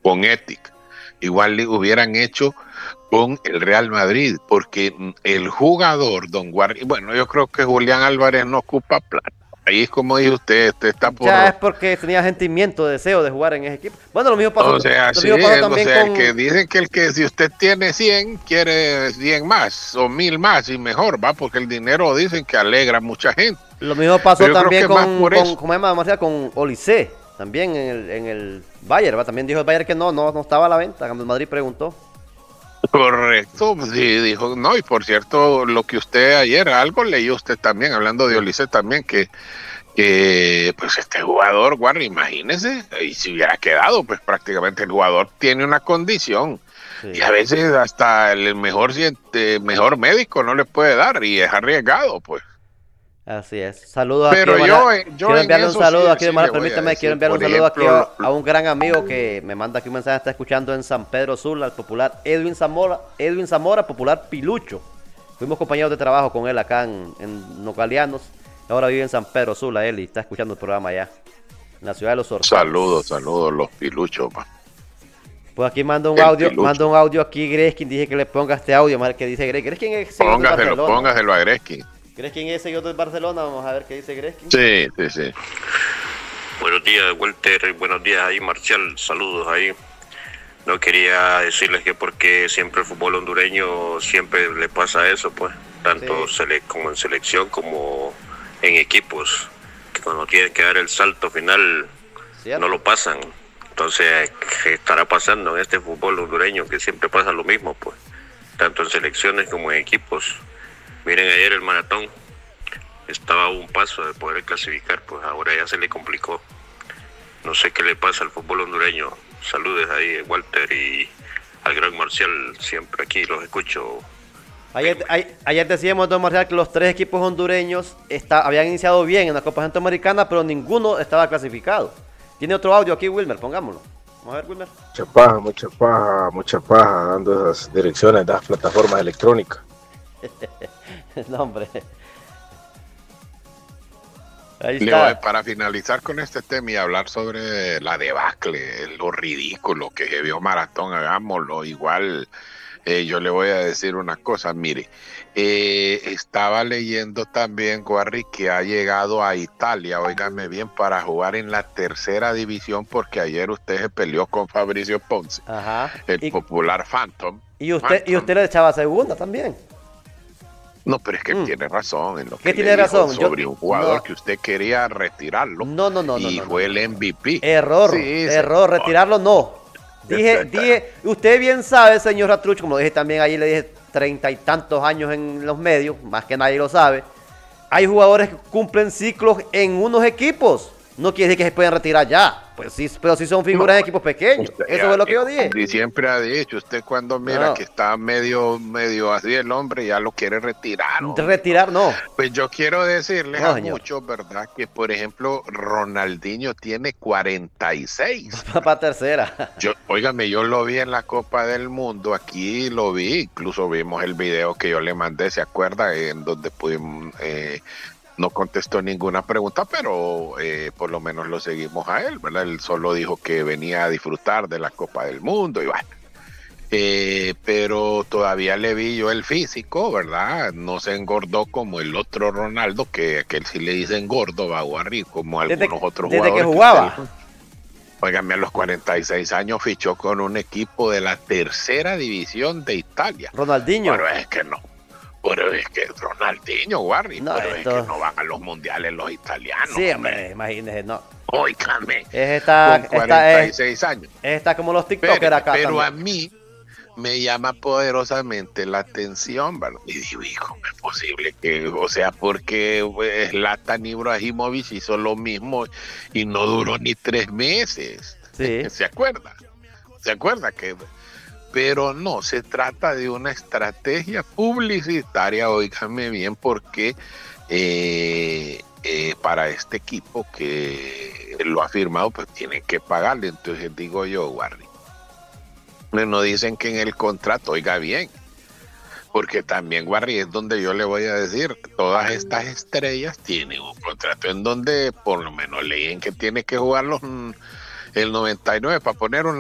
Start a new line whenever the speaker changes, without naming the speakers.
con Ética. Igual le hubieran hecho con el Real Madrid, porque el jugador, don Guarri, bueno, yo creo que Julián Álvarez no ocupa plata. Ahí es como dice usted está
Ya es
por...
porque tenía sentimiento, deseo de jugar en ese equipo. Bueno,
O sea,
lo
sí,
mismo pasó
o
también
sea, el que
con...
dicen que si usted tiene 100 quiere 100 más o 1000 más y mejor, va, porque el dinero dicen que alegra a mucha gente.
Lo mismo pasó
Pero yo creo
también
que más por eso.
¿cómo se llama, Marcial? Con Olise, también en el Bayern, ¿va? También dijo el Bayern que no estaba a la venta, cuando el Madrid preguntó.
Correcto, sí, dijo, no, y por cierto, lo que usted ayer, algo leyó usted también, hablando de
Sí,
Olise también, que pues este jugador, Warren, imagínese, y si hubiera quedado, pues prácticamente el jugador tiene una condición, y
sí.
a veces hasta el mejor médico no le puede dar, y es arriesgado, pues.
Así es. Saludos aquí,
Pero
Omar.
yo
Quiero
en
enviarle un
eso sí,
saludo aquí,
sí le
Omar.
voy a
Permítame, quiero
decir,
enviarle un
por
saludo aquí
ejemplo,
a un gran amigo que me manda aquí un mensaje, está escuchando en San Pedro Sula, al popular Edwin Zamora, popular Pilucho. Fuimos compañeros de trabajo con él acá en Nogalianos. Ahora vive en San Pedro Sula, él, y está escuchando el programa allá, en la ciudad de los
saludos,
Zorzales.
saludos, los piluchos, pa.
Pues aquí
El pilucho.
manda un audio aquí, Greskin. Dije que le ponga este audio, Omar, que dice Greskin. Greskin es seguidor del
Póngaselo,
Barcelona.
póngaselo a Gretzky.
Greskin es seguidor del Barcelona. Vamos a ver qué dice Greskin.
Sí, sí, sí.
Buenos días, Walter. Buenos días ahí, Marcial. Saludos ahí. No quería decirles que porque siempre el fútbol hondureño siempre le pasa eso, pues, tanto
Sí.
como en selección como en equipos, que cuando tienen que dar el salto final
¿Cierto?
no lo pasan. Entonces, ¿qué estará pasando en este fútbol hondureño? Que siempre pasa lo mismo, pues, tanto en selecciones como en equipos. Miren ayer el maratón, estaba a un paso de poder clasificar, pues ahora ya se le complicó. No sé qué le pasa al fútbol hondureño. Saludes ahí, Walter, y al gran Marcial, siempre aquí los escucho.
Ayer decíamos, don Marcial, que los tres equipos hondureños habían iniciado bien en la Copa Centroamericana, pero ninguno estaba clasificado. Tiene otro audio aquí, Wilmer, pongámoslo. Vamos a ver, Wilmer.
Mucha paja dando esas direcciones de las plataformas electrónicas.
No, hombre. Ahí está.
Para finalizar con este tema y hablar sobre la debacle, lo ridículo que se vio Maratón, hagámoslo igual. Yo le voy a decir una cosa, mire, estaba leyendo también, Guarri, que ha llegado a Italia, óigame bien, para jugar en la tercera división, porque ayer usted se peleó con Fabricio Ponce,
Ajá.
el popular Phantom.
Y usted le echaba segunda también.
No, pero es que tiene razón en lo
¿Qué
que
tiene
le dijo
razón?
sobre un jugador
No.
que usted quería retirarlo y fue el MVP.
Error,
Sí,
error,
señor.
retirarlo no. Dije, usted bien sabe, señor Ratruch, como lo dije también ahí, le dije 30 y tantos años en los medios, más que nadie lo sabe. Hay jugadores que cumplen ciclos en unos equipos. No quiere decir que se pueden retirar ya. Pues sí, pero sí son figuras en equipos pequeños. Eso es lo que yo dije.
Y siempre ha dicho, usted cuando mira
No,
que está medio así el hombre, ya lo quiere retirar, hombre.
retirar no.
Pues yo quiero decirles
No,
a
señor.
muchos, ¿verdad? Que por ejemplo, Ronaldinho tiene 46.
Para tercera.
Óigame, yo lo vi en la Copa del Mundo, aquí lo vi, incluso vimos el video que yo le mandé, ¿se acuerda? En donde pudimos, no contestó ninguna pregunta, pero por lo menos lo seguimos a él, ¿verdad? Él solo dijo que venía a disfrutar de la Copa del Mundo y bueno. Pero todavía le vi yo el físico, ¿verdad? No se engordó como el otro Ronaldo, que él sí le dicen gordo, va a guarrir, como algunos otros
Desde
jugadores.
que jugaba.
Óigame, a los 46 años fichó con un equipo de la tercera división de Italia.
Ronaldinho.
Pero es que no. Pero es que Ronaldinho, Warri,
No,
pero
esto...
es que no van a los mundiales los italianos.
Sí, hombre, imagínese, no.
Óigame,
Con
46 años.
Está como los TikTokers acá
pero
también.
a mí me llama poderosamente la atención, ¿verdad? Y digo, hijo, no es posible que, o sea, porque Zlatan Ibrahimovic hizo lo mismo y no duró ni 3 meses.
Sí.
¿Se acuerda? ¿Se acuerda que? Pero no, se trata de una estrategia publicitaria, óigame bien, porque para este equipo que lo ha firmado, pues tienen que pagarle. Entonces digo yo, Warri, no dicen que en el contrato, oiga bien, porque también, Warri, es donde yo le voy a decir, todas estas estrellas tienen un contrato en donde por lo menos leen que tiene que jugar el 99 para poner una